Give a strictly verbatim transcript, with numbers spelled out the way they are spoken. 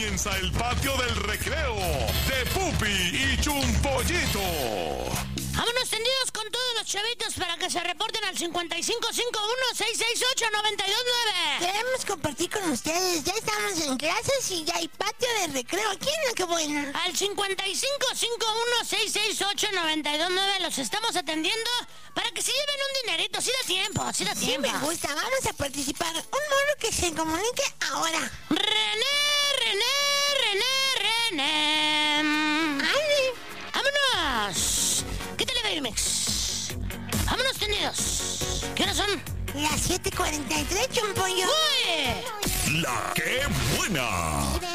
Comienza el patio del recreo de Pupi y Chumpollito. Vámonos tendidos con todos los chavitos para que se reporten al cincuenta y cinco cincuenta y uno, sesenta y seis ocho, noventa y dos nueve. Queremos compartir con ustedes. Ya estamos en clases y ya hay patio de recreo. ¿Aquí en la que buena? Al cincuenta y cinco cincuenta y uno, sesenta y seis ocho, noventa y dos nueve los estamos atendiendo para que se lleven un dinerito. Sí da tiempo, sí da Sí, tiempo. me gusta. Vamos a participar. Un mono que se comunique ahora. René, René, René, René. ¡Ay! ¡Vámonos! ¿Qué tal, Babymex? ¡Vámonos tendidos! ¿Qué horas son? Las siete cuarenta y tres, Chumpollo. ¡Uy! La que buena.